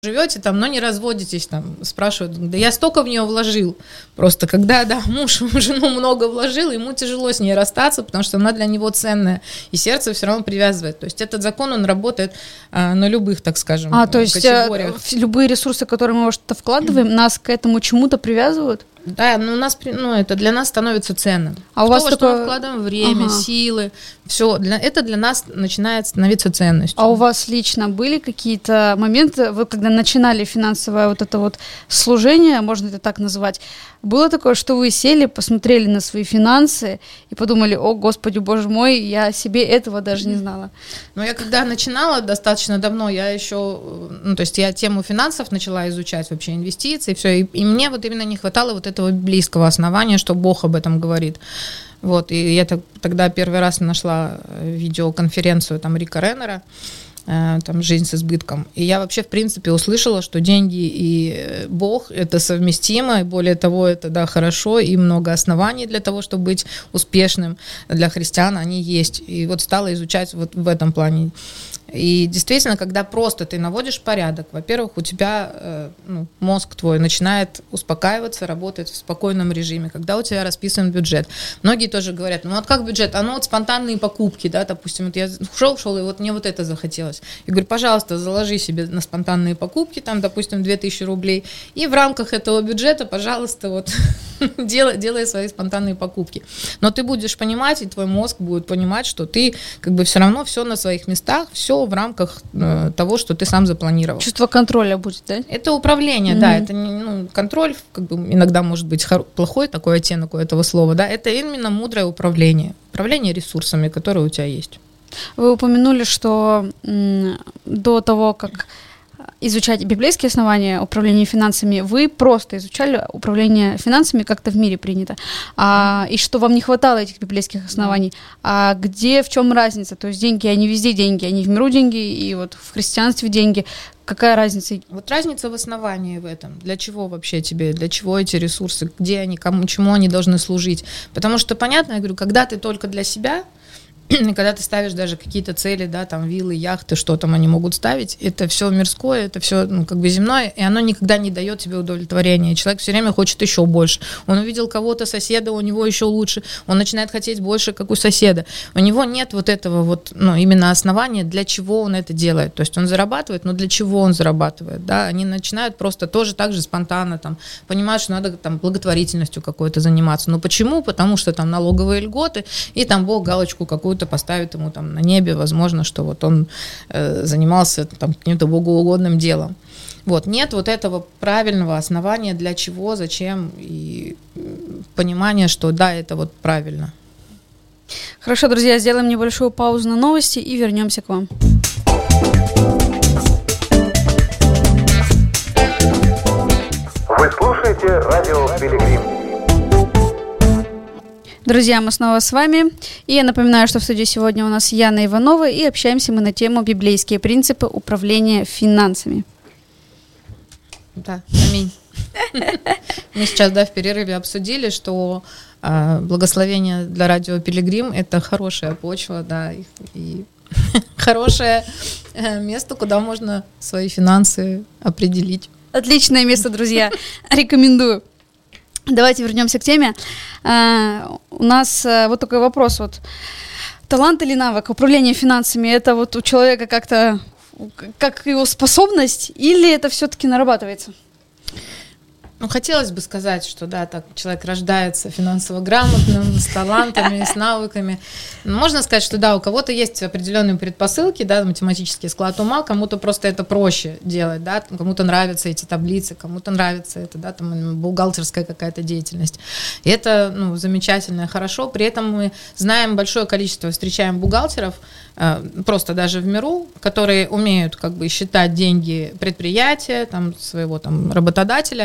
живете там, но не разводитесь, там, спрашивают, да я столько в нее вложил. Просто когда, да, муж в жену много вложил, ему тяжело с ней расстаться, потому что она для него ценная, и сердце все равно привязывает. То есть этот закон, он работает на любых, так скажем, категориях. То есть любые ресурсы, которые мы во что-то вкладываем, нас к этому чему-то привязывают? Да, но у нас, это для нас становится ценным. А у вас что мы вкладываем время, силы, все, это для нас начинает становиться ценностью. А у вас лично были какие-то моменты, вы когда начинали финансовое вот это вот служение, можно это так называть, было такое, что вы сели, посмотрели на свои финансы и подумали, о, Господи, Боже мой, я себе этого даже не знала? Ну, я когда начинала достаточно давно, я еще, то есть я тему финансов начала изучать, вообще инвестиции, все, и мне вот именно не хватало вот этого библейского основания, что Бог об этом говорит. Вот, и я тогда первый раз нашла видеоконференцию там Рика Реннера, там «Жизнь с избытком». И я вообще, в принципе, услышала, что деньги и Бог – это совместимо, и более того, это, да, хорошо, и много оснований для того, чтобы быть успешным для христиан, они есть. И вот стала изучать вот в этом плане. И действительно, когда просто ты наводишь порядок, во-первых, у тебя мозг твой начинает успокаиваться, работать в спокойном режиме, когда у тебя расписан бюджет. Многие тоже говорят, ну вот как бюджет? Вот спонтанные покупки, да, допустим, вот я шел, и вот мне вот это захотелось. Я говорю, пожалуйста, заложи себе на спонтанные покупки, там, допустим, 2000 рублей, и в рамках этого бюджета, пожалуйста, вот делай свои спонтанные покупки. Но ты будешь понимать, и твой мозг будет понимать, что ты как бы все равно все на своих местах, все в рамках того, что ты сам запланировал. Чувство контроля будет, да? Это управление, да, это контроль, как бы иногда может быть плохой такой оттенок у этого слова, да, это именно мудрое управление ресурсами, которые у тебя есть. Вы упомянули, что до того, как изучать библейские основания управления финансами, вы просто изучали управление финансами, как-то в мире принято, и что вам не хватало этих библейских оснований. А где, в чем разница? То есть деньги, они везде деньги, они в миру деньги, и вот в христианстве деньги. Какая разница? Вот разница в основании в этом. Для чего вообще тебе, для чего эти ресурсы, где они, кому, чему они должны служить? Потому что, понятно, я говорю, когда ты только для себя, когда ты ставишь даже какие-то цели, да, там виллы, яхты, что там они могут ставить, это все мирское, это все как бы земное, и оно никогда не дает тебе удовлетворения. Человек все время хочет еще больше. Он увидел кого-то соседа, у него еще лучше, он начинает хотеть больше, как у соседа. У него нет вот этого вот, именно основания, для чего он это делает. То есть он зарабатывает, но для чего он зарабатывает, да? Они начинают просто тоже так же спонтанно там понимать, что надо там благотворительностью какой-то заниматься. Но почему? Потому что там налоговые льготы, и там Бог галочку какую-то поставит ему там на небе, возможно, что вот он занимался там каким-то богоугодным делом. Вот, нет вот этого правильного основания, для чего, зачем, и понимание, что да, это вот правильно. Хорошо, друзья, сделаем небольшую паузу на новости и вернемся к вам. Вы слушаете радио «Пилигрим». Друзья, мы снова с вами, и я напоминаю, что в студии сегодня у нас Яна Иванова, и общаемся мы на тему «Библейские принципы управления финансами». Да, аминь. Мы сейчас, в перерыве обсудили, что благословение для радио «Пилигрим» — это хорошая почва, да, и хорошее место, куда можно свои финансы определить. Отличное место, друзья, рекомендую. Давайте вернемся к теме. У нас вот такой вопрос. Вот. Талант или навык управления финансами, это вот у человека как-то, как его способность, или это все-таки нарабатывается? Хотелось бы сказать, что да, так человек рождается финансово грамотным, с талантами, с навыками. Можно сказать, что да, у кого-то есть определенные предпосылки, да, математический склад ума, кому-то просто это проще делать, да, кому-то нравятся эти таблицы, кому-то нравится это, да, там бухгалтерская какая-то деятельность. И это, замечательно, хорошо. При этом мы знаем большое количество, встречаем бухгалтеров, просто даже в миру, которые умеют как бы считать деньги предприятия, там, своего там работодателя, и абсолютно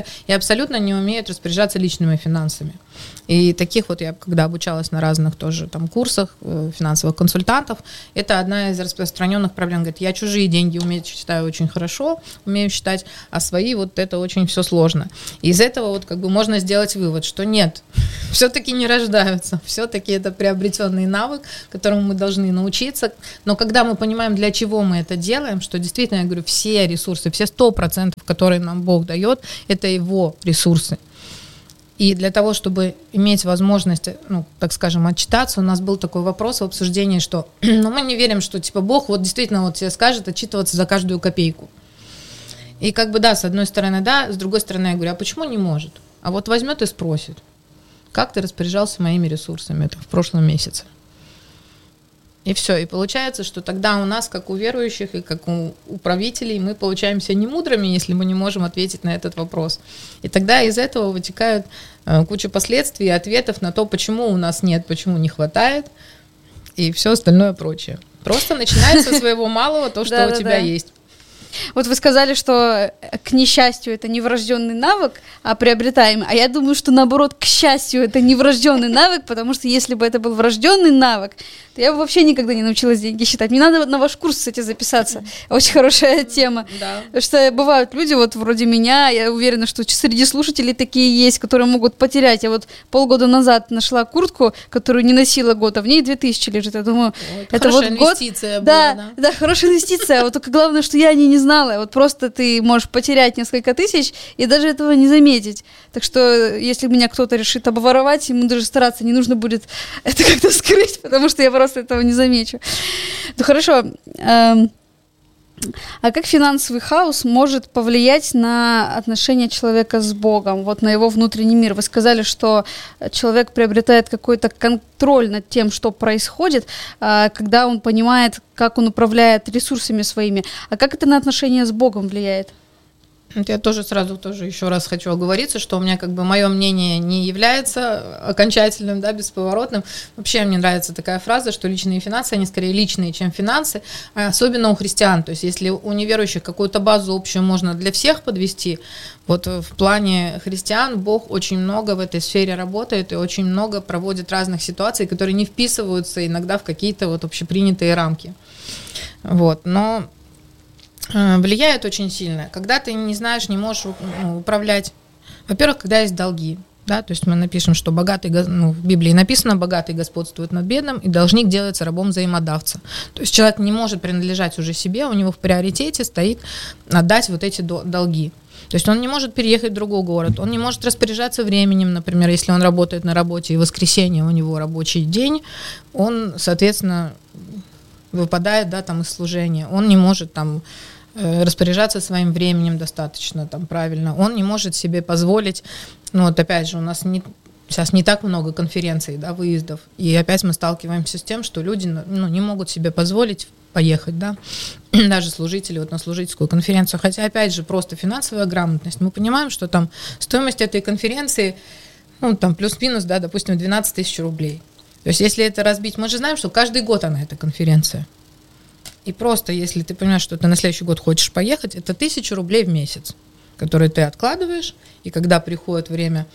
абсолютно не умеют распоряжаться личными финансами. И таких вот я, когда обучалась на разных тоже там курсах финансовых консультантов, это одна из распространенных проблем. Говорит, я чужие деньги считаю очень хорошо, умею считать, а свои вот это очень все сложно. И из этого вот как бы можно сделать вывод, что нет, все-таки не рождаются, все-таки это приобретенный навык, которому мы должны научиться. Но когда мы понимаем, для чего мы это делаем, что действительно, я говорю, все ресурсы, все 100%, которые нам Бог дает, это Его ресурсы. И для того, чтобы иметь возможность, ну, так скажем, отчитаться, у нас был такой вопрос в обсуждении, что мы не верим, что типа Бог вот действительно вот тебе скажет отчитываться за каждую копейку. И как бы да, с одной стороны да, с другой стороны я говорю, а почему не может? А вот возьмет и спросит, как ты распоряжался моими ресурсами это в прошлом месяце? И все. И получается, что тогда у нас, как у верующих и как у правителей, мы получаемся не мудрыми, если мы не можем ответить на этот вопрос. И тогда из этого вытекают куча последствий и ответов на то, почему у нас нет, почему не хватает и все остальное прочее. Просто начинай со своего малого то, что у тебя есть. Вот вы сказали, что, к несчастью, это не врожденный навык, а приобретаемый. А я думаю, что, наоборот, к счастью, это не врожденный навык, потому что если бы это был врожденный навык, то я бы вообще никогда не научилась деньги считать. Мне надо на ваш курс, кстати, записаться. Очень хорошая тема. Да. Потому что бывают люди, вот вроде меня, я уверена, что среди слушателей такие есть, которые могут потерять. Я вот полгода назад нашла куртку, которую не носила год, а в ней 2000 лежит. Я думаю, это вот год. Инвестиция была, да, хорошая инвестиция. Вот только главное, что я о ней не знала. Вот просто ты можешь потерять несколько тысяч и даже этого не заметить. Так что, если меня кто-то решит обворовать, ему даже стараться не нужно будет это как-то скрыть, потому что я просто этого не замечу. Ну хорошо. А как финансовый хаос может повлиять на отношения человека с Богом, вот на его внутренний мир? Вы сказали, что человек приобретает какой-то контроль над тем, что происходит, когда он понимает, как он управляет ресурсами своими. А как это на отношения с Богом влияет? Я тоже сразу еще раз хочу оговориться, что у меня как бы мое мнение не является окончательным, да, бесповоротным. Вообще мне нравится такая фраза, что личные финансы, они скорее личные, чем финансы, особенно у христиан. То есть если у неверующих какую-то базу общую можно для всех подвести, вот в плане христиан Бог очень много в этой сфере работает и очень много проводит разных ситуаций, которые не вписываются иногда в какие-то вот общепринятые рамки. Вот, но влияет очень сильно. Когда ты не знаешь, не можешь управлять. Во-первых, когда есть долги. Да, то есть мы напишем, что богатый, в Библии написано, богатый господствует над бедным, и должник делается рабом взаимодавца. То есть человек не может принадлежать уже себе, у него в приоритете стоит отдать вот эти долги. То есть он не может переехать в другой город, он не может распоряжаться временем, например, если он работает на работе, и в воскресенье у него рабочий день, он, соответственно, выпадает, да, там, из служения. Он не может там распоряжаться своим временем достаточно там, правильно. Он не может себе позволить, вот опять же, у нас сейчас не так много конференций, да, выездов, и опять мы сталкиваемся с тем, что люди не могут себе позволить поехать, да, даже служители вот на служительскую конференцию, хотя опять же просто финансовая грамотность. Мы понимаем, что там стоимость этой конференции, там плюс-минус, да, допустим, 12 тысяч рублей. То есть если это разбить, мы же знаем, что каждый год она, эта конференция. И просто, если ты понимаешь, что ты на следующий год хочешь поехать, это 1000 рублей в месяц, которые ты откладываешь, и когда приходит время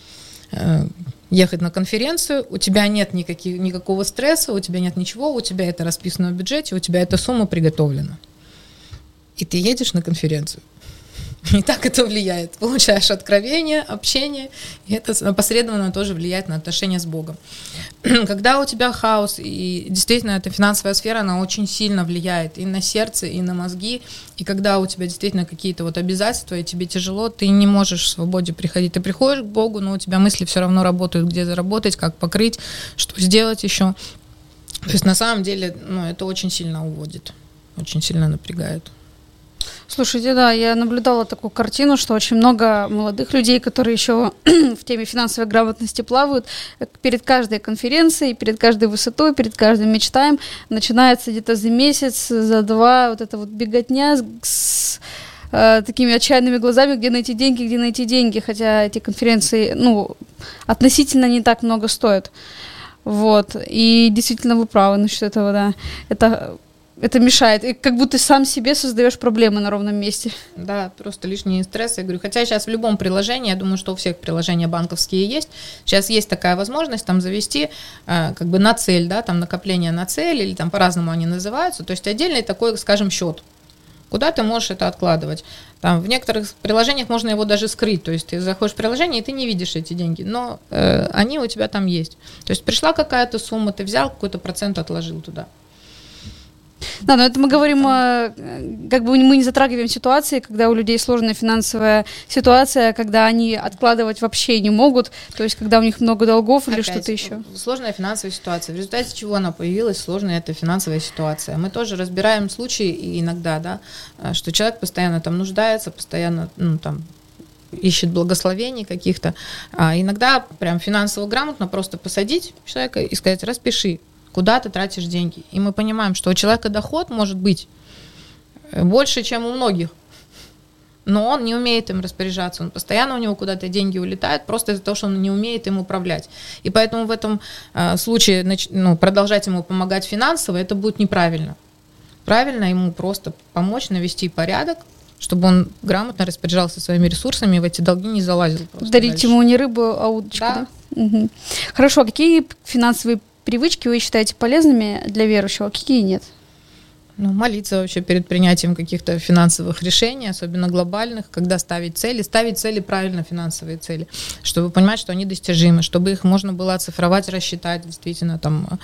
ехать на конференцию, у тебя нет никакого стресса, у тебя нет ничего, у тебя это расписано в бюджете, у тебя эта сумма приготовлена. И ты едешь на конференцию. И так это влияет. Получаешь откровение, общение, и это опосредованно тоже влияет на отношения с Богом. Когда у тебя хаос, и действительно эта финансовая сфера, она очень сильно влияет и на сердце, и на мозги, и когда у тебя действительно какие-то вот обязательства, и тебе тяжело, ты не можешь в свободе приходить. Ты приходишь к Богу, но у тебя мысли все равно работают, где заработать, как покрыть, что сделать еще. То есть на самом деле это очень сильно уводит, очень сильно напрягает. Слушайте, да, я наблюдала такую картину, что очень много молодых людей, которые еще в теме финансовой грамотности плавают, перед каждой конференцией, перед каждой высотой, перед каждым мечтаем, начинается где-то за месяц, за два вот эта вот беготня с такими отчаянными глазами, где найти деньги, хотя эти конференции, относительно не так много стоят. Вот, и действительно вы правы насчет этого, да, это это мешает. И как будто сам себе создаешь проблемы на ровном месте. Да, просто лишний стресс. Я говорю, хотя сейчас в любом приложении, я думаю, что у всех приложения банковские есть, сейчас есть такая возможность там завести как бы на цель, да, там накопление на цель, или там по-разному они называются, то есть отдельный такой, скажем, счет, куда ты можешь это откладывать. Там в некоторых приложениях можно его даже скрыть, то есть ты заходишь в приложение, и ты не видишь эти деньги, но они у тебя там есть. То есть пришла какая-то сумма, ты взял какой-то процент, отложил туда. Да, но это мы говорим, как бы мы не затрагиваем ситуации, когда у людей сложная финансовая ситуация, когда они откладывать вообще не могут, то есть когда у них много долгов или что-то еще. Сложная финансовая ситуация. В результате чего она появилась, сложная эта финансовая ситуация. Мы тоже разбираем случаи и иногда, да, что человек постоянно там нуждается, постоянно, ну, там, ищет благословений каких-то. А иногда прям финансово грамотно просто посадить человека и сказать: распиши, куда ты тратишь деньги. И мы понимаем, что у человека доход может быть больше, чем у многих, но он не умеет им распоряжаться, он постоянно, у него куда-то деньги улетают, просто из-за того, что он не умеет им управлять. И поэтому в этом случае продолжать ему помогать финансово, это будет неправильно. Правильно ему просто помочь навести порядок, чтобы он грамотно распоряжался своими ресурсами и в эти долги не залазил. Дарить дальше. ему не рыбу, а удочку, да? Угу. Хорошо, какие финансовые привычки вы считаете полезными для верующего, какие нет? Ну, молиться вообще перед принятием каких-то финансовых решений, особенно глобальных, когда ставить цели правильно, финансовые цели, чтобы понимать, что они достижимы, чтобы их можно было оцифровать, рассчитать, действительно там.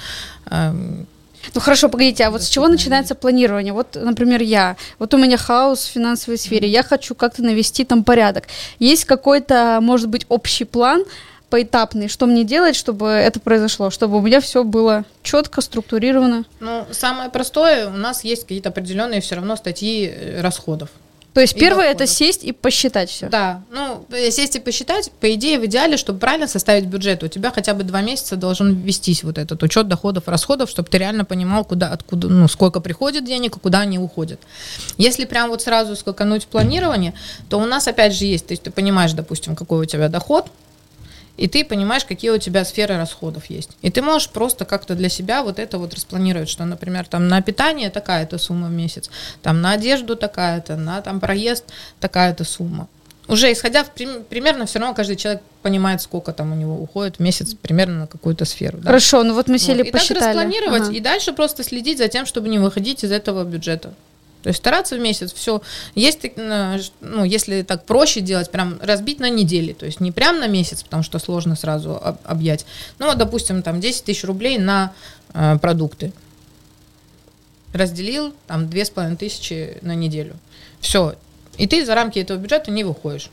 Ну хорошо, погодите, а вот с чего начинается планирование? Вот, например, вот у меня хаос в финансовой сфере, я хочу как-то навести там порядок. Есть какой-то, может быть, общий план, поэтапный, что мне делать, чтобы это произошло, чтобы у меня все было четко, структурировано? Ну, самое простое, у нас есть какие-то определенные все равно статьи расходов. То есть первое – это сесть и посчитать все. Да, сесть и посчитать, по идее, в идеале, чтобы правильно составить бюджет, у тебя хотя бы 2 месяца должен вестись вот этот учет доходов, расходов, чтобы ты реально понимал, откуда, сколько приходит денег и куда они уходят. Если прям вот сразу скакануть в планирование, то у нас опять же есть, то есть ты понимаешь, допустим, какой у тебя доход, и ты понимаешь, какие у тебя сферы расходов есть. И ты можешь просто как-то для себя вот это вот распланировать, что, например, там на питание такая-то сумма в месяц, там на одежду такая-то, на там проезд такая-то сумма. Уже исходя примерно, все равно каждый человек понимает, сколько там у него уходит в месяц примерно на какую-то сферу. Да? Хорошо, ну вот мы сели, посчитали. И так распланировать, и дальше просто следить за тем, чтобы не выходить из этого бюджета. То есть стараться в месяц все, есть, если так проще делать, прям разбить на недели, то есть не прям на месяц, потому что сложно сразу объять, допустим, там 10 тысяч рублей на продукты, разделил, там 2500 на неделю, все, и ты за рамки этого бюджета не выходишь.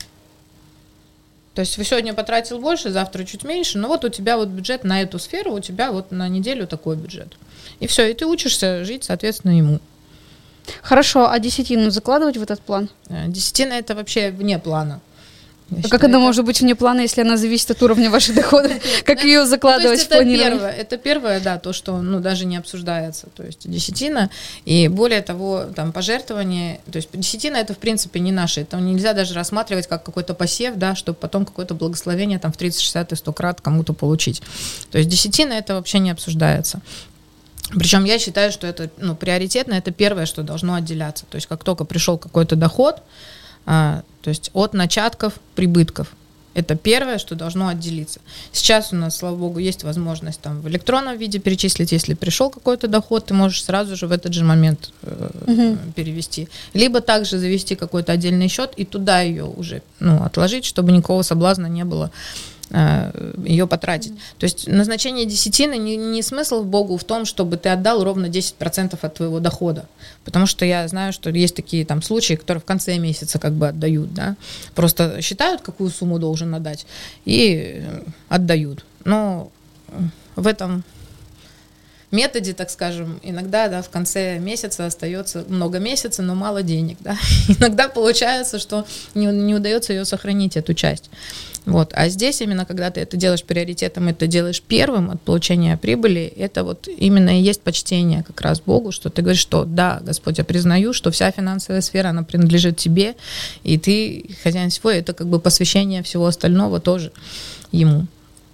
То есть сегодня потратил больше, завтра чуть меньше, но вот у тебя вот бюджет на эту сферу, у тебя вот на неделю такой бюджет. И все, и ты учишься жить, соответственно, ему. Хорошо, а десятину закладывать в этот план? Десятина – это вообще вне плана. Как она может быть вне плана, если она зависит от уровня ваших доходов? Как ее закладывать в планирование? Это первое, да, то, что даже не обсуждается. То есть десятина, и более того, там пожертвование, то есть десятина – это в принципе не наше. Это нельзя даже рассматривать как какой-то посев, да, чтобы потом какое-то благословение там в 30, 60 и 100 крат кому-то получить. То есть десятина – это вообще не обсуждается. Причем я считаю, что это приоритетно, это первое, что должно отделяться. То есть как только пришел какой-то доход, то есть от начатков, прибытков, это первое, что должно отделиться. Сейчас у нас, слава богу, есть возможность там в электронном виде перечислить, если пришел какой-то доход, ты можешь сразу же в этот же момент перевести. Либо также завести какой-то отдельный счет и туда ее уже отложить, чтобы никакого соблазна не было ее потратить. То есть назначение десятины не смысл Богу в том, чтобы ты отдал ровно 10% от твоего дохода. Потому что я знаю, что есть такие там случаи, которые в конце месяца как бы отдают, да, просто считают, какую сумму должен отдать, и отдают. Но в этом методе, так скажем, иногда, да, в конце месяца остается много месяца, но мало денег, да. Иногда получается, что не удается ее сохранить, эту часть. Вот. А здесь именно, когда ты это делаешь приоритетом, это делаешь первым от получения прибыли, это вот именно и есть почтение как раз Богу, что ты говоришь, что да, Господь, я признаю, что вся финансовая сфера, она принадлежит тебе, и ты хозяин всего, это как бы посвящение всего остального тоже Ему.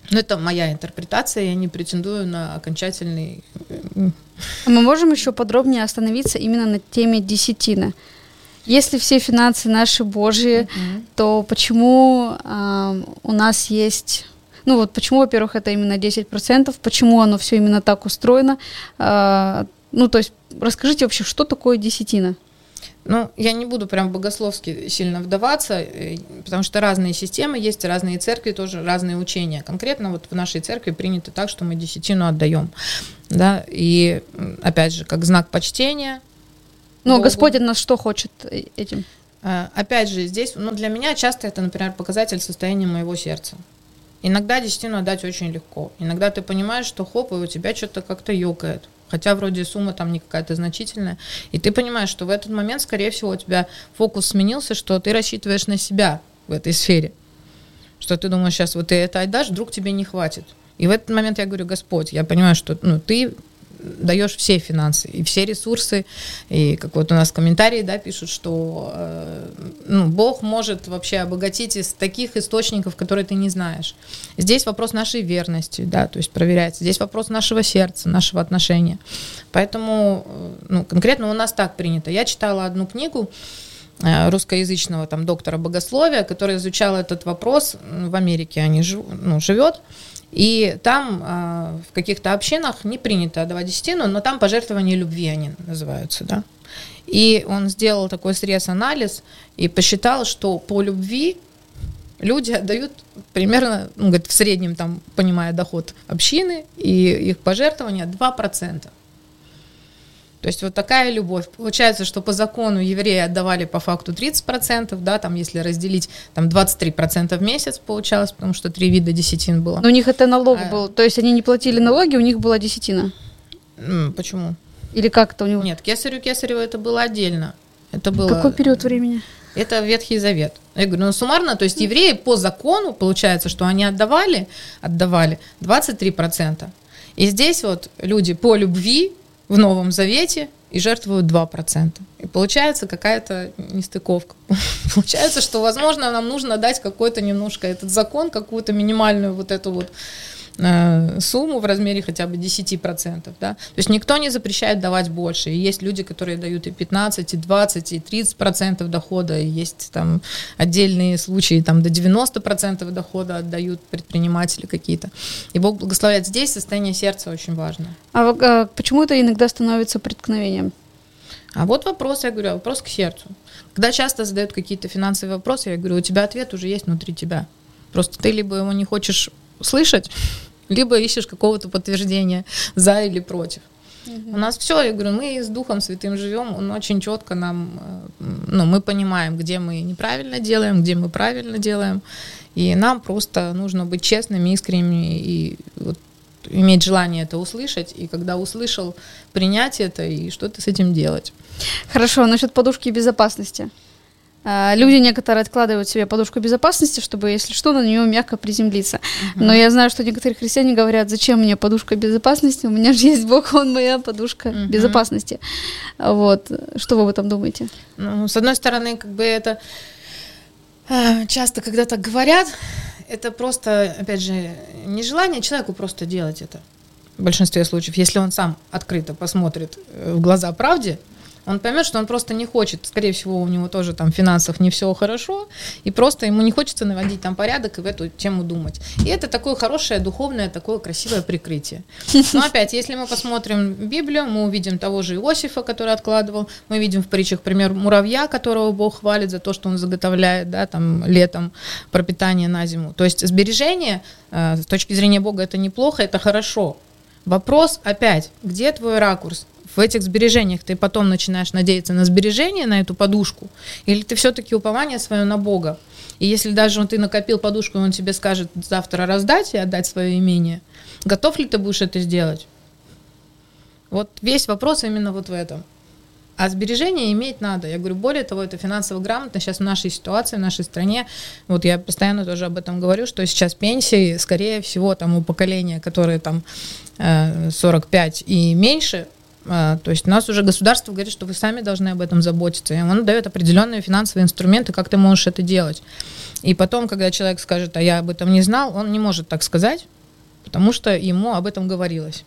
Но это моя интерпретация, я не претендую на окончательный... Мы можем еще подробнее остановиться именно на теме десятины. Если все финансы наши Божьи, то почему у нас есть... Ну вот почему, во-первых, это именно 10%, почему оно все именно так устроено? Ну, то есть расскажите вообще, что такое десятина? Ну, я не буду прям богословски сильно вдаваться, потому что разные системы есть, разные церкви, тоже разные учения. Конкретно вот в нашей церкви принято так, что мы десятину отдаем, да, и опять же, как знак почтения. Но Богу. Господь от нас что хочет этим? Опять же, здесь, ну, для меня часто это, например, показатель состояния моего сердца. Иногда десятину отдать очень легко. Иногда ты понимаешь, что хоп, и у тебя что-то как-то ёкает. Хотя вроде сумма там не какая-то значительная. И ты понимаешь, что в этот момент, скорее всего, у тебя фокус сменился, что ты рассчитываешь на себя в этой сфере. Что ты думаешь, сейчас вот ты это отдашь, вдруг тебе не хватит. И в этот момент я говорю: Господь, я понимаю, что ты даешь все финансы и все ресурсы, и как вот у нас в комментарии, да, пишут, что Бог может вообще обогатить из таких источников, которые ты не знаешь. Здесь вопрос нашей верности, да, то есть проверяется. Здесь вопрос нашего сердца, нашего отношения. Поэтому, конкретно у нас так принято. Я читала одну книгу русскоязычного там доктора богословия, который изучал этот вопрос в Америке, живет. И там в каких-то общинах не принято отдавать десятину, но там пожертвования любви они называются, да. И он сделал такой срез-анализ и посчитал, что по любви люди отдают примерно, в среднем, там, понимая доход общины и их пожертвования 2%. То есть вот такая любовь. Получается, что по закону евреи отдавали по факту 30%, да, там если разделить, там 23% в месяц получалось, потому что 3 вида десятин было. Но у них это налог был, то есть они не платили налоги, у них была десятина. Почему? Или как это у него? Нет, кесарю это было отдельно. Это было... Какой период времени? Это Ветхий Завет. Я говорю, суммарно, то есть евреи по закону, получается, что они отдавали 23%. И здесь вот люди по любви в Новом Завете и жертвуют 2%. И получается какая-то нестыковка. Получается, что, возможно, нам нужно дать какой-то немножко этот закон, какую-то минимальную вот эту вот сумму в размере хотя бы 10%. Да? То есть никто не запрещает давать больше. И есть люди, которые дают и 15, и 20, и 30% дохода. И есть там отдельные случаи, там до 90% дохода отдают предприниматели какие-то. И Бог благословляет. Здесь состояние сердца очень важно. А почему это иногда становится преткновением? А вот вопрос, я говорю, вопрос к сердцу. Когда часто задают какие-то финансовые вопросы, я говорю, у тебя ответ уже есть внутри тебя. Просто ты либо его не хочешь слышать, либо ищешь какого-то подтверждения за или против. У нас все, я говорю, мы с Духом Святым живем, он очень четко нам, мы понимаем, где мы неправильно делаем, где мы правильно делаем, и нам просто нужно быть честными, искренними и вот иметь желание это услышать, и когда услышал, принять это и что-то с этим делать. Хорошо, насчет подушки безопасности. Люди некоторые откладывают себе подушку безопасности, чтобы, если что, на нее мягко приземлиться. Но я знаю, что некоторые христиане говорят, зачем мне подушка безопасности, у меня же есть Бог, Он моя подушка безопасности. Вот. Что вы об этом думаете? С одной стороны, как бы это часто, когда так говорят, это просто, опять же, нежелание человеку просто делать это. В большинстве случаев, если он сам открыто посмотрит в глаза правде, он поймет, что он просто не хочет, скорее всего, у него тоже там в финансах не все хорошо, и просто ему не хочется наводить там порядок и в эту тему думать. И это такое хорошее, духовное, такое красивое прикрытие. Но опять, если мы посмотрим Библию, мы увидим того же Иосифа, который откладывал, мы видим в притчах пример муравья, которого Бог хвалит за то, что он заготовляет, да, там, летом пропитание на зиму. То есть сбережение, с точки зрения Бога, это неплохо, это хорошо. Вопрос опять, где твой ракурс? В этих сбережениях ты потом начинаешь надеяться на сбережение, на эту подушку, или ты все-таки упование свое на Бога? И если даже ты накопил подушку, и он тебе скажет завтра раздать и отдать свое имение, готов ли ты будешь это сделать? Вот весь вопрос именно вот в этом. А сбережения иметь надо. Я говорю, более того, это финансово грамотно. Сейчас в нашей ситуации, в нашей стране, вот я постоянно тоже об этом говорю, что сейчас пенсии, скорее всего, там у поколения, которые там 45 и меньше, то есть у нас уже государство говорит, что вы сами должны об этом заботиться. И оно дает определенные финансовые инструменты, как ты можешь это делать. И потом, когда человек скажет, а я об этом не знал, он не может так сказать, потому что ему об этом говорилось.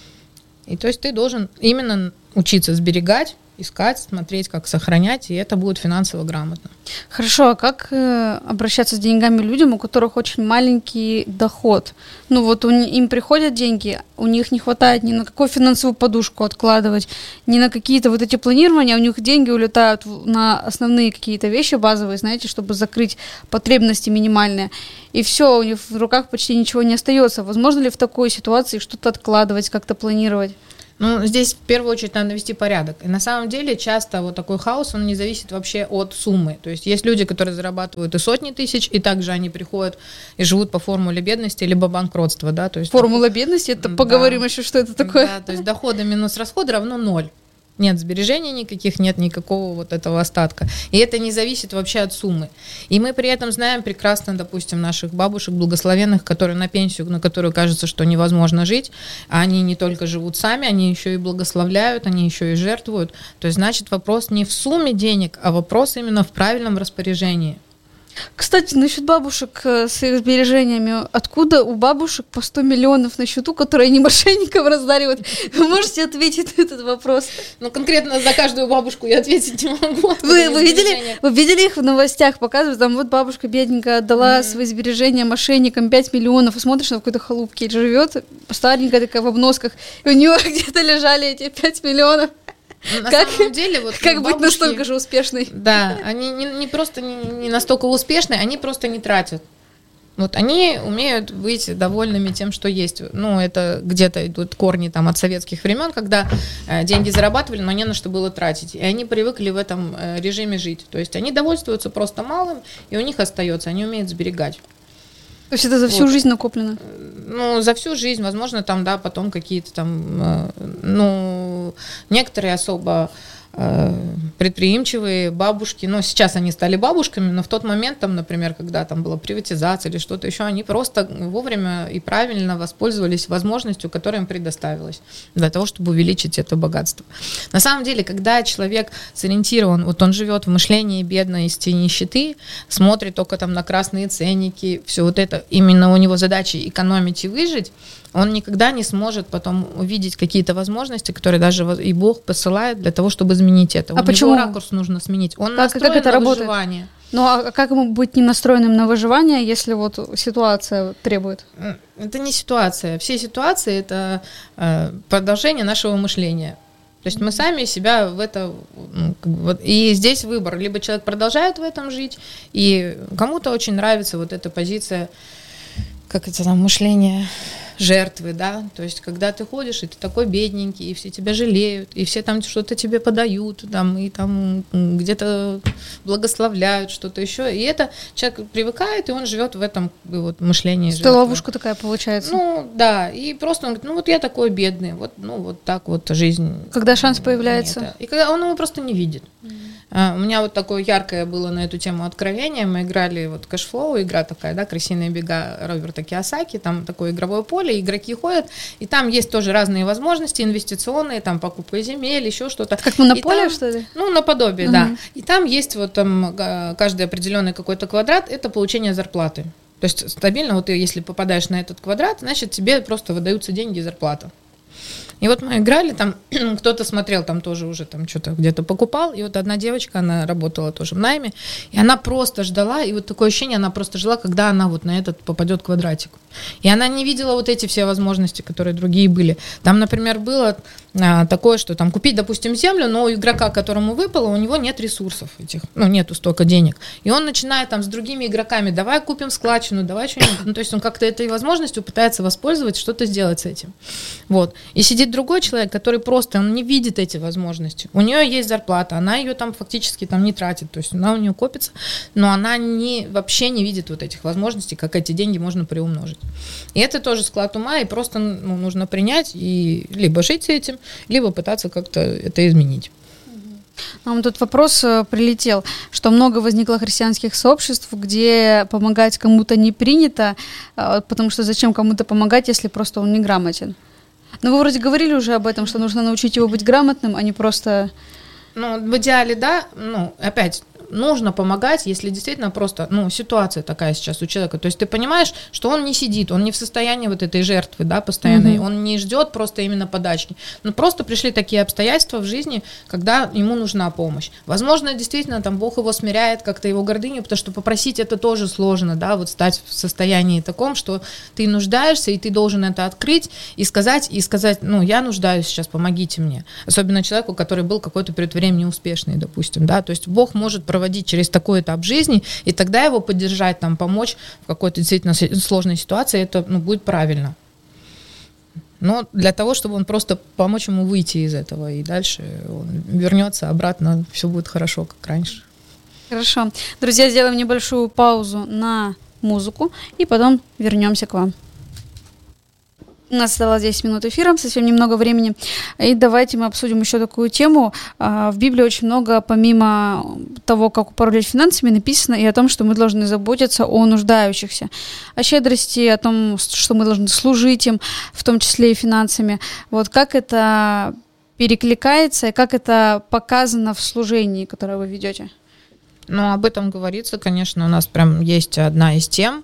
И то есть ты должен именно учиться сберегать, искать, смотреть, как сохранять, и это будет финансово грамотно. Хорошо, а как обращаться с деньгами людям, у которых очень маленький доход? Ну вот им приходят деньги, у них не хватает ни на какую финансовую подушку откладывать, ни на какие-то вот эти планирования, у них деньги улетают на основные какие-то вещи базовые, знаете, чтобы закрыть потребности минимальные. И все, у них в руках почти ничего не остается. Возможно ли в такой ситуации что-то откладывать, как-то планировать? Ну, здесь в первую очередь надо навести порядок. И на самом деле часто вот такой хаос, он не зависит вообще от суммы. То есть есть люди, которые зарабатывают и сотни тысяч, и также они приходят и живут по формуле бедности либо банкротства, да. То есть формула бедности, это поговорим еще, что это такое. Да, то есть доходы минус расходы равно 0. Нет сбережений никаких, нет никакого вот этого остатка. И это не зависит вообще от суммы. И мы при этом знаем прекрасно, допустим, наших бабушек благословенных, которые на пенсию, на которую кажется, что невозможно жить, а они не только живут сами, они еще и благословляют, они еще и жертвуют. То есть, значит, вопрос не в сумме денег, а вопрос именно в правильном распоряжении. Кстати, насчет бабушек с их сбережениями. Откуда у бабушек по 100 миллионов на счету, которые они мошенникам раздаривают? Вы можете ответить на этот вопрос? Ну, конкретно за каждую бабушку я ответить не могу. Вы видели их в новостях, показывают, там вот бабушка бедненькая отдала свои сбережения мошенникам 5 миллионов, и смотришь, на какой-то халупке живет, старенькая такая в обносках, и у нее где-то лежали эти 5 миллионов. На самом деле, вот как быть настолько же успешной? Да, они не просто не настолько успешные, они просто не тратят. Вот они умеют быть довольными тем, что есть. Ну, это где-то идут корни там от советских времен, когда деньги зарабатывали, но не на что было тратить. И они привыкли в этом режиме жить. То есть они довольствуются просто малым, и у них остается, они умеют сберегать. То есть это за всю жизнь накоплено? Ну, за всю жизнь, возможно, там, да, потом какие-то там, ну, некоторые особо предприимчивые бабушки, ну, сейчас они стали бабушками, но в тот момент, там, например, когда там была приватизация или что-то еще, они просто вовремя и правильно воспользовались возможностью, которая им предоставилась для того, чтобы увеличить это богатство. На самом деле, когда человек сориентирован, вот он живет в мышлении бедности и нищеты, смотрит только там на красные ценники, все вот это, именно у него задача экономить и выжить, он никогда не сможет потом увидеть какие-то возможности, которые даже и Бог посылает для того, чтобы изменить это. А почему? Ракурс нужно сменить. Он настроен как это на работает? выживание. Ну а как ему быть не настроенным на выживание, если вот ситуация требует? Это не ситуация. Все ситуации – это продолжение нашего мышления. То есть мы сами себя в это... И здесь выбор. Либо человек продолжает в этом жить, и кому-то очень нравится вот эта позиция, как это там, мышление жертвы, да, то есть когда ты ходишь, и ты такой бедненький, и все тебя жалеют, и все там что-то тебе подают, там, и там где-то благословляют, что-то еще, и это человек привыкает, и он живет в этом вот мышлении жертвы. Это ловушка такая получается. Ну, да, и просто он говорит, ну вот я такой бедный, вот, ну вот так вот жизнь. Когда шанс появляется? Нет, и когда он его просто не видит. У меня вот такое яркое было на эту тему откровение. Мы играли вот кэшфлоу, игра такая, да, «Крысиные бега» Роберта Кийосаки, там такое игровое поле, игроки ходят, и там есть тоже разные возможности инвестиционные, там покупка земель, еще что-то. Как монополия, что ли? Ну, наподобие, да. И там есть вот там каждый определенный какой-то квадрат, это получение зарплаты. То есть стабильно, вот ты, если попадаешь на этот квадрат, значит, тебе просто выдаются деньги и зарплата. И вот мы играли, там кто-то смотрел, там тоже уже там что-то где-то покупал, и вот одна девочка, она работала тоже в найме, и она просто ждала, и вот такое ощущение, она просто ждала, когда она вот на этот попадет квадратик. И она не видела вот эти все возможности, которые другие были. Там, например, было такое, что там купить, допустим, землю, но у игрока, которому выпало, у него нет ресурсов этих, ну, нету столько денег. И он начинает там с другими игроками, давай купим складчину, давай что-нибудь. Ну, то есть он как-то этой возможностью пытается воспользоваться, что-то сделать с этим. Вот. И сидит другой человек, который просто, он не видит эти возможности. У нее есть зарплата, она ее там фактически там не тратит, то есть она у нее копится, но она вообще не видит вот этих возможностей, как эти деньги можно приумножить. И это тоже склад ума, и просто нужно принять и либо жить с этим, либо пытаться как-то это изменить. Нам тут вопрос прилетел, что много возникло христианских сообществ, где помогать кому-то не принято, потому что зачем кому-то помогать, если просто он неграмотен? Но вы вроде говорили уже об этом, что нужно научить его быть грамотным, а не просто... Ну, в идеале, да, ну, опять, нужно помогать, если действительно просто, ситуация такая сейчас у человека. То есть ты понимаешь, что он не сидит, он не в состоянии вот этой жертвы, да, постоянной, он не ждет просто именно подачки. Просто пришли такие обстоятельства в жизни, когда ему нужна помощь. Возможно, действительно, там Бог его смиряет, как-то его гордыню, потому что попросить это тоже сложно, да, вот стать в состоянии таком, что ты нуждаешься, и ты должен это открыть и сказать, я нуждаюсь сейчас, помогите мне. Особенно человеку, который был какой-то период времени успешный, допустим, да, то есть Бог может проводить через такой этап жизни, и тогда его поддержать, там, помочь в какой-то действительно сложной ситуации, это, будет правильно. Но для того, чтобы он просто помочь ему выйти из этого, и дальше он вернется обратно, все будет хорошо, как раньше. Хорошо. Друзья, сделаем небольшую паузу на музыку, и потом вернемся к вам. У нас осталось 10 минут эфира, совсем немного времени. И давайте мы обсудим еще такую тему. В Библии очень много, помимо того, как управлять финансами, написано и о том, что мы должны заботиться о нуждающихся, о щедрости, о том, что мы должны служить им, в том числе и финансами. Вот как это перекликается и как это показано в служении, которое вы ведете? Об этом говорится, конечно, у нас прям есть одна из тем,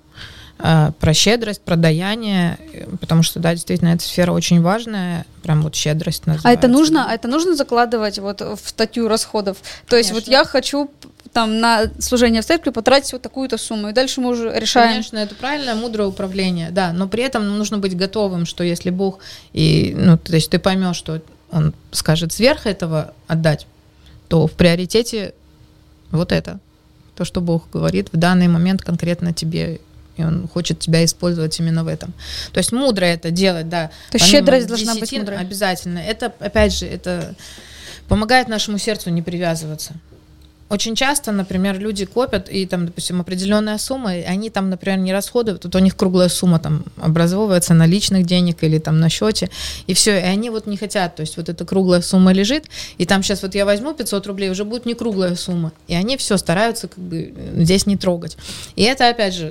про щедрость, про даяние, потому что, да, действительно, эта сфера очень важная, прям вот щедрость называется. А это нужно закладывать вот в статью расходов? То есть вот я хочу там на служение в церкви потратить вот такую-то сумму, и дальше мы уже решаем. Конечно, это правильное, мудрое управление, да, но при этом нужно быть готовым, что если Бог, то есть ты поймешь, что Он скажет сверх этого отдать, то в приоритете вот это, то, что Бог говорит в данный момент конкретно тебе, и Он хочет тебя использовать именно в этом. То есть мудро это делать, да. То есть щедрость должна быть мудрой. Обязательно. Это, опять же, это помогает нашему сердцу не привязываться. Очень часто, например, люди копят, и там, допустим, определенная сумма, и они там, например, не расходуют, вот у них круглая сумма там образовывается наличных денег или там на счете, и все, и они вот не хотят, то есть вот эта круглая сумма лежит, и там сейчас вот я возьму 500 рублей, уже будет не круглая сумма, и они все стараются как бы здесь не трогать. И это, опять же,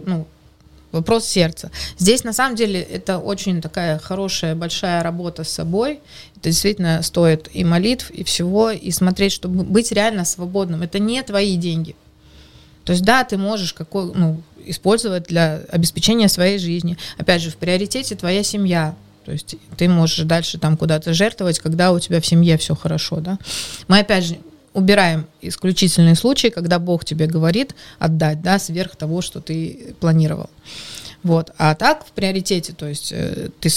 вопрос сердца. Здесь, на самом деле, это очень такая хорошая, большая работа с собой. Это действительно стоит и молитв, и всего, и смотреть, чтобы быть реально свободным. Это не твои деньги. То есть, да, ты можешь использовать для обеспечения своей жизни. Опять же, в приоритете твоя семья. То есть, ты можешь дальше там куда-то жертвовать, когда у тебя в семье все хорошо, да. Мы, опять же, убираем исключительные случаи, когда Бог тебе говорит отдать, да, сверх того, что ты планировал. Вот. А так в приоритете, то есть ты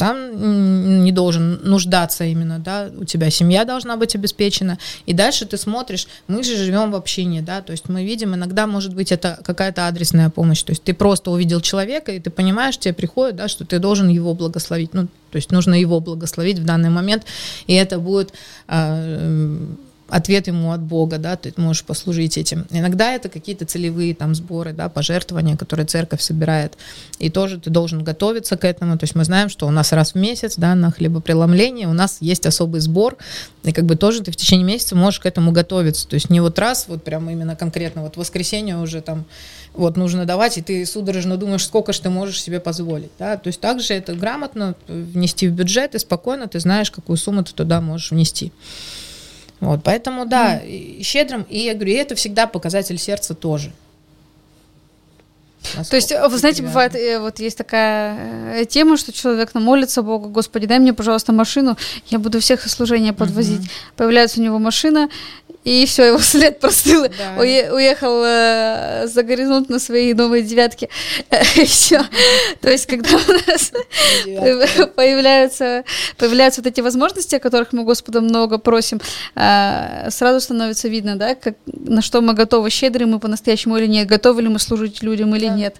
сам не должен нуждаться именно, да, у тебя семья должна быть обеспечена, и дальше ты смотришь, мы же живем в общине, да, то есть мы видим, иногда может быть это какая-то адресная помощь, то есть ты просто увидел человека, и ты понимаешь, тебе приходит, да, что ты должен его благословить, то есть нужно его благословить в данный момент, и это будет ответ ему от Бога, да, ты можешь послужить этим. Иногда это какие-то целевые там сборы, да, пожертвования, которые церковь собирает, и тоже ты должен готовиться к этому, то есть мы знаем, что у нас раз в месяц, да, на хлебопреломление у нас есть особый сбор, и как бы тоже ты в течение месяца можешь к этому готовиться, то есть не вот раз, вот прямо именно конкретно, вот в воскресенье уже там вот нужно давать, и ты судорожно думаешь, сколько же ты можешь себе позволить, да, то есть также это грамотно внести в бюджет, и спокойно ты знаешь, какую сумму ты туда можешь внести. Вот, поэтому, да, щедрым, и я говорю, и это всегда показатель сердца тоже. То есть, вы знаете, бывает, вот есть такая тема, что человек молится Богу: Господи, дай мне, пожалуйста, машину, я буду всех со служения подвозить. Появляется у него машина, и все, его след простыл, да. Уехал за горизонт на своей новой девятке, и все. То есть, когда у нас появляются вот эти возможности, о которых мы Господа много просим, сразу становится видно, да, на что мы готовы, щедры мы по-настоящему или нет, готовы ли мы служить людям или нет.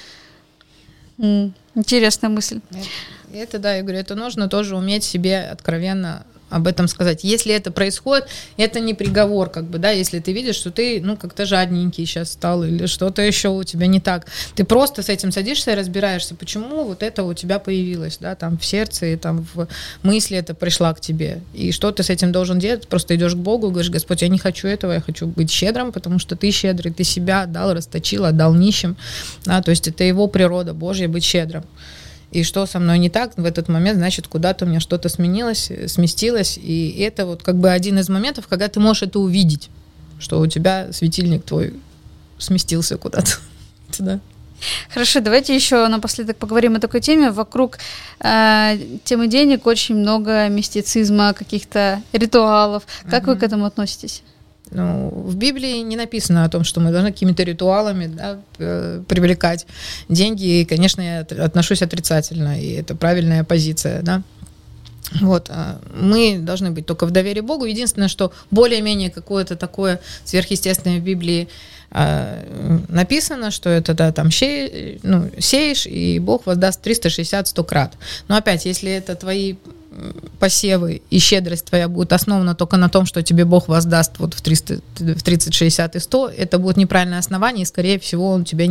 Интересная мысль. Это, да, я говорю, это нужно тоже уметь себе откровенно об этом сказать. Если это происходит, это не приговор, как бы, да, если ты видишь, что ты, как-то жадненький сейчас стал, или что-то еще у тебя не так. Ты просто с этим садишься и разбираешься, почему вот это у тебя появилось, да, там в сердце, и там в мысли это пришла к тебе. И что ты с этим должен делать? Просто идешь к Богу и говоришь: Господь, я не хочу этого, я хочу быть щедрым, потому что ты щедрый, ты себя отдал, расточил, отдал нищим, да, то есть это его природа Божья быть щедрым. И что со мной не так в этот момент, значит, куда-то у меня что-то сместилось, и это вот как бы один из моментов, когда ты можешь это увидеть, что у тебя светильник твой сместился куда-то туда. Хорошо, давайте еще напоследок поговорим о такой теме. Вокруг темы денег очень много мистицизма, каких-то ритуалов. Как вы к этому относитесь? Ну, в Библии не написано о том, что мы должны какими-то ритуалами, да, привлекать деньги. И, конечно, я отношусь отрицательно, и это правильная позиция, да. Вот. Мы должны быть только в доверии Богу. Единственное, что более-менее какое-то такое сверхъестественное в Библии написано, что это, да, там сеешь, и Бог воздаст 360-100 крат. Но опять, если это твои посевы и щедрость твоя будет основана только на том, что тебе Бог воздаст вот в 30, 60 и 100, это будет неправильное основание, и, скорее всего, он тебе...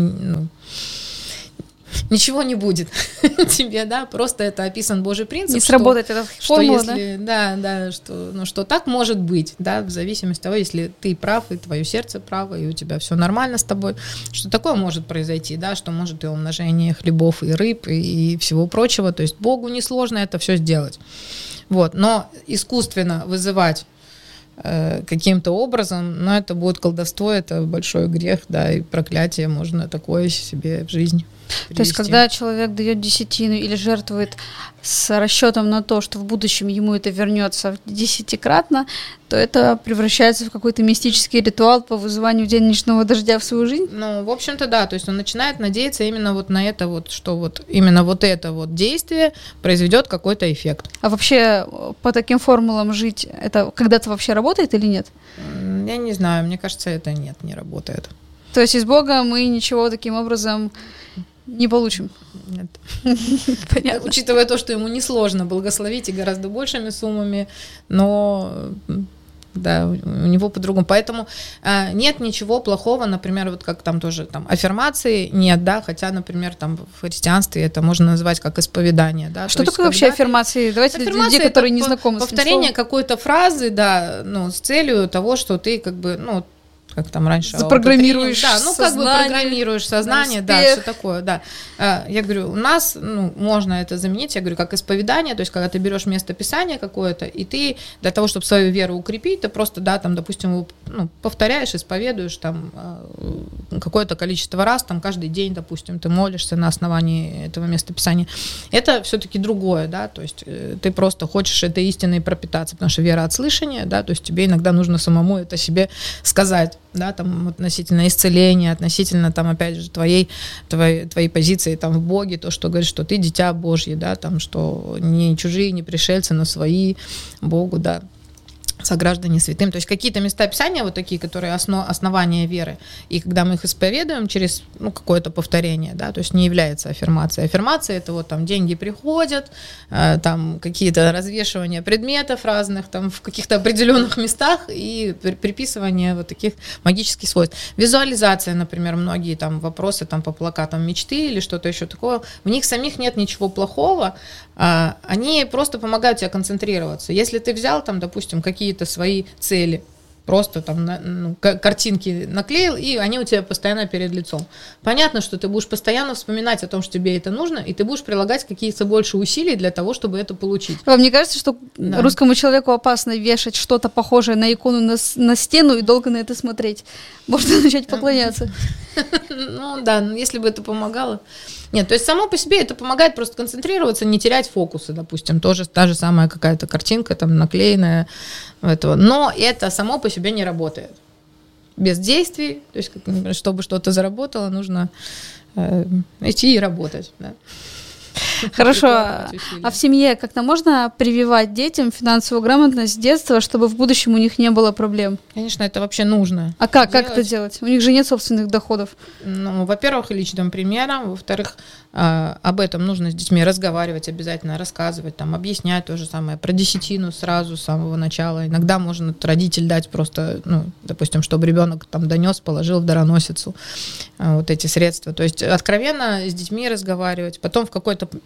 ничего не будет тебе, да, просто это описан Божий принцип. Не сработает эта формула, да? Что так может быть, да, в зависимости от того, если ты прав, и твое сердце право, и у тебя все нормально с тобой, что такое может произойти, да, что может и умножение хлебов, и рыб, и всего прочего, то есть Богу несложно это все сделать, вот, но искусственно вызывать каким-то образом, но это будет колдовство, это большой грех, да, и проклятие можно такое себе в жизнь привести. То есть, когда человек дает десятину или жертвует с расчетом на то, что в будущем ему это вернется десятикратно, то это превращается в какой-то мистический ритуал по вызыванию денежного дождя в свою жизнь? Ну, в общем-то, да, то есть он начинает надеяться именно вот на это вот, что вот именно вот это вот действие произведет какой-то эффект. А вообще по таким формулам жить, это когда-то вообще работает или нет? Я не знаю, мне кажется, это нет, не работает. То есть из Бога мы ничего таким образом не получим? Нет. Понятно. Учитывая то, что ему несложно благословить и гораздо большими суммами, но да, у него по-другому. Поэтому нет ничего плохого, например, вот как там тоже там аффирмации нет, да, хотя, например, там в христианстве это можно назвать как исповедание, да. Что такое вообще аффирмации? Давайте для людей, которые не знакомы с этим словом. Повторение какой-то фразы, да, ну, с целью того, что ты как бы, ну, как там раньше... Запрограммируешь да, ну, как бы программируешь сознание, да, все такое, да. Я говорю, у нас, ну, можно это заменить, я говорю, как исповедание, то есть, когда ты берешь место Писания какое-то, и ты для того, чтобы свою веру укрепить, ты просто, да, там, допустим, ну, повторяешь, исповедуешь там какое-то количество раз, там, каждый день, допустим, ты молишься на основании этого места Писания. Это все-таки другое, да, то есть, ты просто хочешь этой истиной пропитаться, потому что вера от слышания, да, то есть, тебе иногда нужно самому это себе сказать, да, там, относительно исцеления, относительно, там, опять же, твоей позиции, там, в Боге, то, что говорит, что ты дитя Божье, да, там, что не чужие, не пришельцы, но свои Богу, да, сограждане святым. То есть какие-то места Писания вот такие, которые основания веры, и когда мы их исповедуем через, ну, какое-то повторение, да, то есть не является аффирмацией. Аффирмация — это вот там деньги приходят, там какие-то развешивания предметов разных, там в каких-то определенных местах и приписывание вот таких магических свойств. Визуализация, например, многие там вопросы там по плакатам мечты или что-то еще такое, в них самих нет ничего плохого, они просто помогают тебе концентрироваться. Если ты взял там, допустим, какие-то свои цели, просто там картинки наклеил, и они у тебя постоянно перед лицом. Понятно, что ты будешь постоянно вспоминать о том, что тебе это нужно, и ты будешь прилагать какие-то больше усилий для того, чтобы это получить. Вам не кажется, что русскому человеку опасно вешать что-то похожее на икону на стену и долго на это смотреть? Можно начать поклоняться. Ну да, если бы это помогало. Нет, то есть само по себе это помогает просто концентрироваться, не терять фокусы, допустим, тоже та же самая какая-то картинка там наклеенная этого. Но это само по себе не работает. Без действий, то есть чтобы что-то заработало, нужно идти и работать. Да. Хорошо. А в семье как-то можно прививать детям финансовую грамотность с детства, чтобы в будущем у них не было проблем? Конечно, это вообще нужно. А как это делать? У них же нет собственных доходов. Ну, во-первых, личным примером. Во-вторых, об этом нужно с детьми разговаривать обязательно, рассказывать, там, объяснять то же самое. Про десятину сразу, с самого начала. Иногда можно родитель дать просто, ну, допустим, чтобы ребенок там донес, положил в дароносицу вот эти средства. То есть откровенно с детьми разговаривать. Потом в какой-то период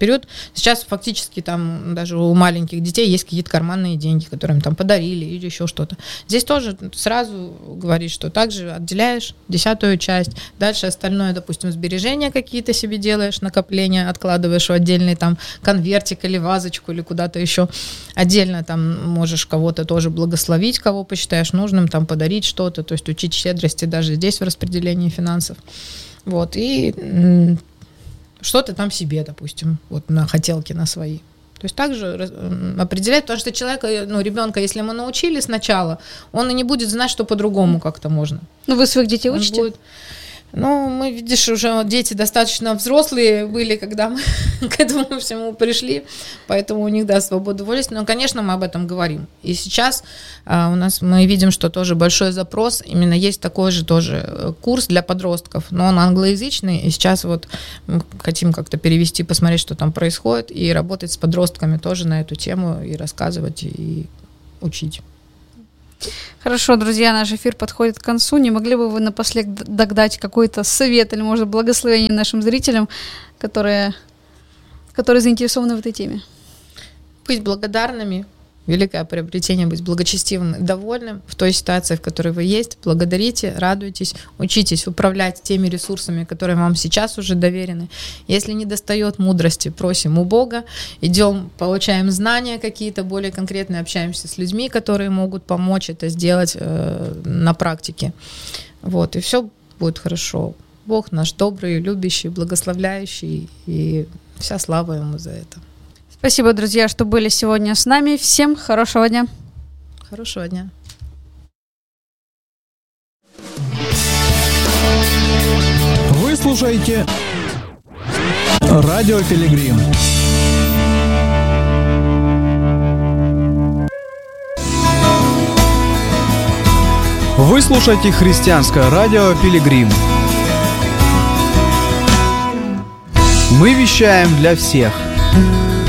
период. Сейчас фактически там даже у маленьких детей есть какие-то карманные деньги, которые им там подарили или еще что-то. Здесь тоже сразу говорит, что также отделяешь 10-ю часть, дальше остальное, допустим, сбережения какие-то себе делаешь, накопления откладываешь в отдельный там конвертик или вазочку или куда-то еще. Отдельно там можешь кого-то тоже благословить, кого посчитаешь нужным, там подарить что-то, то есть учить щедрости даже здесь в распределении финансов. Вот, и что-то там себе, допустим, вот на хотелки на свои. То есть также определять, потому что человека, ребенка, если мы научили сначала, он и не будет знать, что по-другому как-то можно. Ну, вы своих детей учите? Мы, видишь, уже дети достаточно взрослые были, когда мы к этому всему пришли, поэтому у них, свобода воли. Но, конечно, мы об этом говорим. И сейчас мы видим, что тоже большой запрос, именно есть такой же тоже курс для подростков, но он англоязычный, и сейчас вот мы хотим как-то перевести, посмотреть, что там происходит, и работать с подростками тоже на эту тему, и рассказывать, и учить. Хорошо, друзья, наш эфир подходит к концу. Не могли бы вы напоследок дать какой-то совет или, может, благословение нашим зрителям, которые заинтересованы в этой теме? Быть благодарными. Великое приобретение, быть благочестивым, довольным в той ситуации, в которой вы есть. Благодарите, радуйтесь, учитесь управлять теми ресурсами, которые вам сейчас уже доверены. Если не достает мудрости, просим у Бога, идем, получаем знания какие-то более конкретные, общаемся с людьми, которые могут помочь это сделать на практике. Вот, и все будет хорошо. Бог наш добрый, любящий, благословляющий, и вся слава Ему за это. Спасибо, друзья, что были сегодня с нами. Всем хорошего дня. Хорошего дня. Вы слушаете Радио Пилигрим. Вы слушаете христианское радио Пилигрим. Мы вещаем для всех.